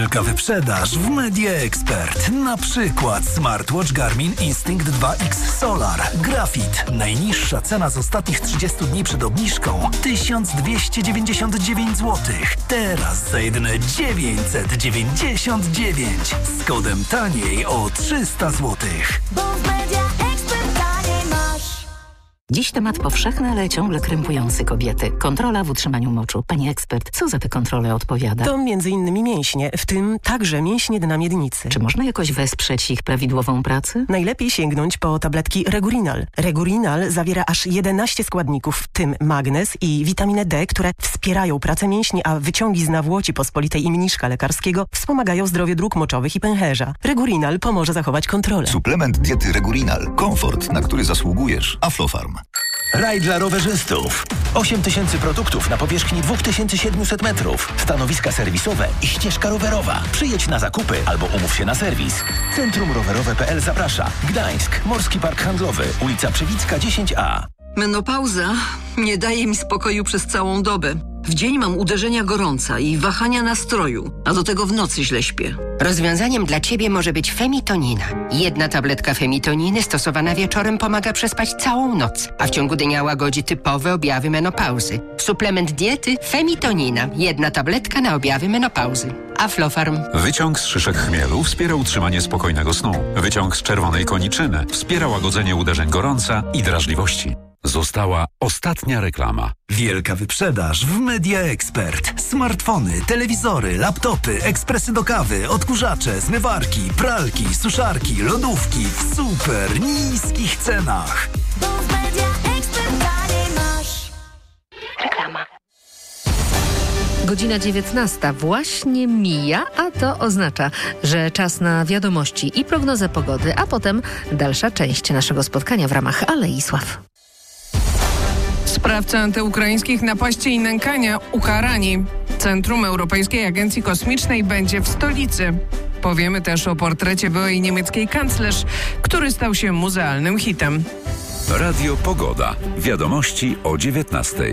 Wielka wyprzedaż w Media Expert. Na przykład smartwatch Garmin Instinct 2X Solar. Grafit. Najniższa cena z ostatnich 30 dni przed obniżką 1299 zł. Teraz za jedyne 999. Z kodem taniej o 300 zł. Bo w Media Expert taniej masz. Dziś temat powszechny, ale ciągle krępujący kobiety. Kontrola w utrzymaniu moczu. Pani ekspert, co za te kontrole odpowiada? To m.in. mięśnie, w tym także mięśnie dna miednicy. Czy można jakoś wesprzeć ich prawidłową pracę? Najlepiej sięgnąć po tabletki Regurinal. Regurinal zawiera aż 11 składników, w tym magnez i witaminę D, które wspierają pracę mięśni, a wyciągi z nawłoci pospolitej i mniszka lekarskiego wspomagają zdrowie dróg moczowych i pęcherza. Regurinal pomoże zachować kontrolę. Suplement diety Regurinal. Komfort, na który zasługujesz. Aflofarm. Raj dla rowerzystów. 8000 produktów na powierzchni 2700 metrów. Stanowiska serwisowe i ścieżka rowerowa. Przyjedź na zakupy albo umów się na serwis. Centrum Rowerowe.pl zaprasza. Gdańsk, Morski Park Handlowy, ulica Przewicka 10A. Menopauza nie daje mi spokoju przez całą dobę. W dzień mam uderzenia gorąca i wahania nastroju, a do tego w nocy źle śpię. Rozwiązaniem dla Ciebie może być Femitonina. Jedna tabletka Femitoniny stosowana wieczorem pomaga przespać całą noc, a w ciągu dnia łagodzi typowe objawy menopauzy. Suplement diety Femitonina. Jedna tabletka na objawy menopauzy. Aflofarm. Wyciąg z szyszek chmielu wspiera utrzymanie spokojnego snu. Wyciąg z czerwonej koniczyny wspiera łagodzenie uderzeń gorąca i drażliwości. Została ostatnia reklama. Wielka wyprzedaż w Media Expert. Smartfony, telewizory, laptopy, ekspresy do kawy, odkurzacze, zmywarki, pralki, suszarki, lodówki w super niskich cenach. Bo w Media Expert taniej masz. Reklama. Godzina 19 właśnie mija, a to oznacza, że czas na wiadomości i prognozę pogody, a potem dalsza część naszego spotkania w ramach Alei Sław. Sprawcy antyukraińskich napaści i nękania ukarani. Centrum Europejskiej Agencji Kosmicznej będzie w stolicy. Powiemy też o portrecie byłej niemieckiej kanclerz, który stał się muzealnym hitem. Radio Pogoda. Wiadomości o 19:00.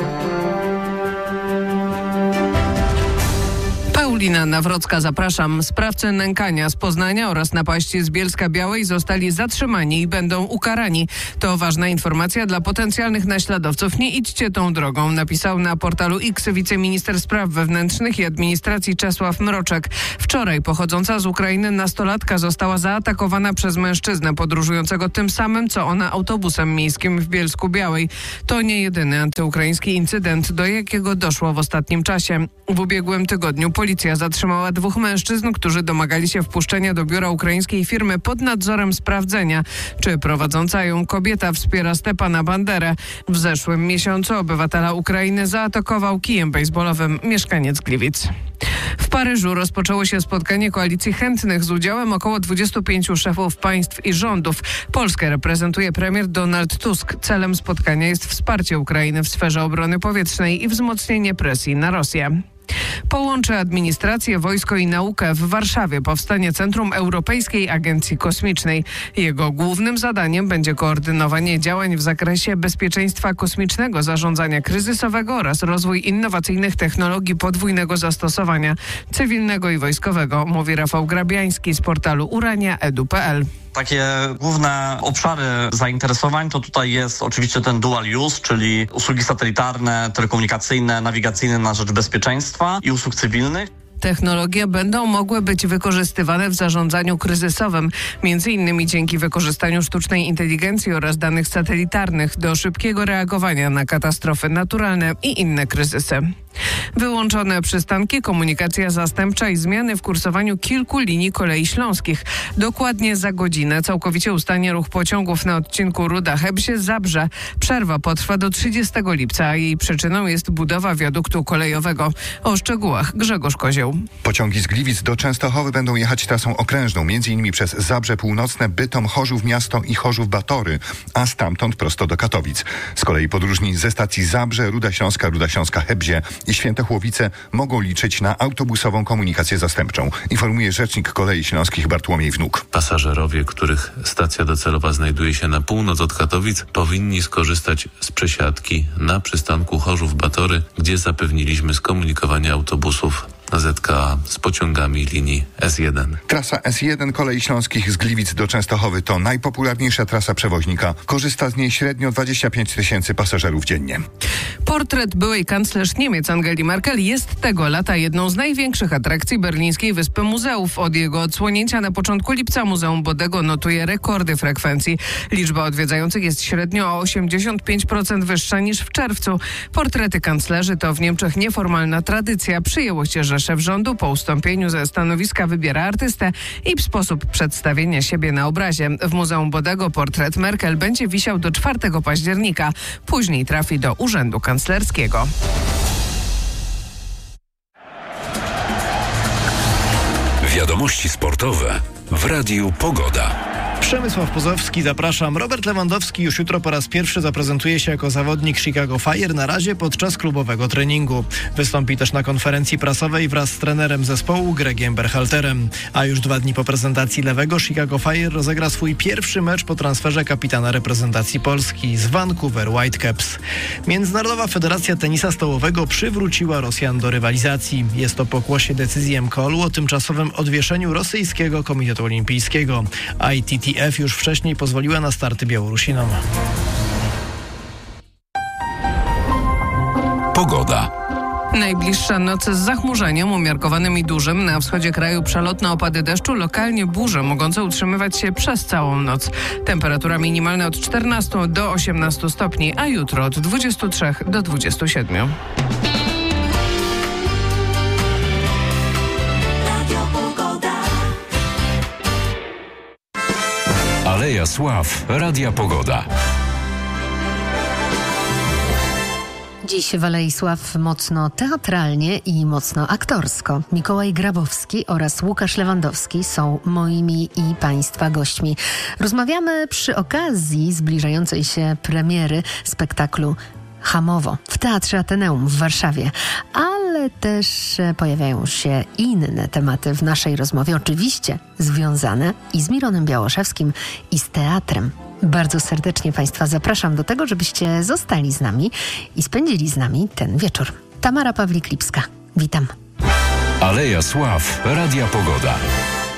Paulina Nawrocka, zapraszam. Sprawcy nękania z Poznania oraz napaści z Bielska-Białej zostali zatrzymani i będą ukarani. To ważna informacja dla potencjalnych naśladowców. Nie idźcie tą drogą, napisał na portalu X wiceminister spraw wewnętrznych i administracji Czesław Mroczek. Wczoraj pochodząca z Ukrainy nastolatka została zaatakowana przez mężczyznę podróżującego tym samym, co ona autobusem miejskim w Bielsku-Białej. To nie jedyny antyukraiński incydent, do jakiego doszło w ostatnim czasie. W ubiegłym tygodniu policja zatrzymała 2 mężczyzn, którzy domagali się wpuszczenia do biura ukraińskiej firmy pod nadzorem sprawdzenia, czy prowadząca ją kobieta wspiera Stepana Banderę. W zeszłym miesiącu obywatela Ukrainy zaatakował kijem bejsbolowym mieszkaniec Gliwic. W Paryżu rozpoczęło się spotkanie koalicji chętnych z udziałem około 25 szefów państw i rządów. Polskę reprezentuje premier Donald Tusk. Celem spotkania jest wsparcie Ukrainy w sferze obrony powietrznej i wzmocnienie presji na Rosję. Połączy administrację, wojsko i naukę. W Warszawie powstanie Centrum Europejskiej Agencji Kosmicznej. Jego głównym zadaniem będzie koordynowanie działań w zakresie bezpieczeństwa kosmicznego, zarządzania kryzysowego oraz rozwój innowacyjnych technologii podwójnego zastosowania cywilnego i wojskowego, mówi Rafał Grabiański z portalu urania.edu.pl. Takie główne obszary zainteresowań to tutaj jest oczywiście ten dual use, czyli usługi satelitarne, telekomunikacyjne, nawigacyjne na rzecz bezpieczeństwa i usług cywilnych. Technologie będą mogły być wykorzystywane w zarządzaniu kryzysowym, m.in. dzięki wykorzystaniu sztucznej inteligencji oraz danych satelitarnych do szybkiego reagowania na katastrofy naturalne i inne kryzysy. Wyłączone przystanki, komunikacja zastępcza i zmiany w kursowaniu kilku linii kolei śląskich. Dokładnie za godzinę całkowicie ustanie ruch pociągów na odcinku Ruda-Chebzie-Zabrze. Przerwa potrwa do 30 lipca, a jej przyczyną jest budowa wiaduktu kolejowego. O szczegółach Grzegorz Kozioł. Pociągi z Gliwic do Częstochowy będą jechać trasą okrężną, m.in. przez Zabrze Północne, Bytom, Chorzów Miasto i Chorzów Batory, a stamtąd prosto do Katowic. Z kolei podróżni ze stacji Zabrze, Ruda Śląska Chebzie i Świętochłowice mogą liczyć na autobusową komunikację zastępczą, informuje rzecznik Kolei Śląskich Bartłomiej Wnuk. Pasażerowie, których stacja docelowa znajduje się na północ od Katowic, powinni skorzystać z przesiadki na przystanku Chorzów Batory, gdzie zapewniliśmy skomunikowanie autobusów ZK z pociągami linii S1. Trasa S1 Kolei Śląskich z Gliwic do Częstochowy to najpopularniejsza trasa przewoźnika. Korzysta z niej średnio 25 000 pasażerów dziennie. Portret byłej kanclerz Niemiec Angeli Merkel jest tego lata jedną z największych atrakcji berlińskiej Wyspy Muzeów. Od jego odsłonięcia na początku lipca Muzeum Bodego notuje rekordy frekwencji. Liczba odwiedzających jest średnio o 85% wyższa niż w czerwcu. Portrety kanclerzy to w Niemczech nieformalna tradycja. Przyjęło się, że szef rządu po ustąpieniu ze stanowiska wybiera artystę i sposób przedstawienia siebie na obrazie. W Muzeum Bodego portret Merkel będzie wisiał do 4 października. Później trafi do Urzędu Kanclerskiego. Wiadomości sportowe w Radiu Pogoda. Przemysław Pozowski, zapraszam. Robert Lewandowski już jutro po raz pierwszy zaprezentuje się jako zawodnik Chicago Fire, na razie podczas klubowego treningu. Wystąpi też na konferencji prasowej wraz z trenerem zespołu Gregiem Berhalterem. A już 2 dni po prezentacji lewego Chicago Fire rozegra swój pierwszy mecz po transferze kapitana reprezentacji Polski z Vancouver Whitecaps. Międzynarodowa Federacja Tenisa Stołowego przywróciła Rosjan do rywalizacji. Jest to pokłosie decyzji MKOL-u o tymczasowym odwieszeniu rosyjskiego Komitetu Olimpijskiego. ITTF już wcześniej pozwoliła na starty Białorusinom. Pogoda. Najbliższa noc z zachmurzeniem umiarkowanym i dużym. Na wschodzie kraju przelotne opady deszczu, lokalnie burze mogące utrzymywać się przez całą noc. Temperatura minimalna od 14 do 18 stopni, a jutro od 23 do 27. Aleja Sław, Radia Pogoda. Dziś w Alei Sław mocno teatralnie i mocno aktorsko. Mikołaj Grabowski oraz Łukasz Lewandowski są moimi i Państwa gośćmi. Rozmawiamy przy okazji zbliżającej się premiery spektaklu Hamowo w Teatrze Ateneum w Warszawie, ale też pojawiają się inne tematy w naszej rozmowie, oczywiście związane i z Mironem Białoszewskim i z teatrem. Bardzo serdecznie Państwa zapraszam do tego, żebyście zostali z nami i spędzili z nami ten wieczór. Tamara Pawlik-Lipska, witam. Aleja Sław, Radia Pogoda.